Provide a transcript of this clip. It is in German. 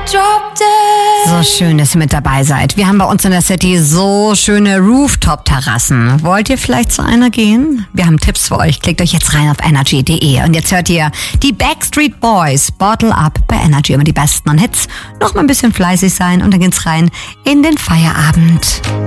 So schön, dass ihr mit dabei seid. Wir haben bei uns in der City so schöne Rooftop-Terrassen. Wollt ihr vielleicht zu einer gehen? Wir haben Tipps für euch. Klickt euch jetzt rein auf energy.de. Und jetzt hört ihr die Backstreet Boys, Bottle Up bei Energy. Immer die besten an Hits. Noch mal ein bisschen fleißig sein und dann geht's rein in den Feierabend.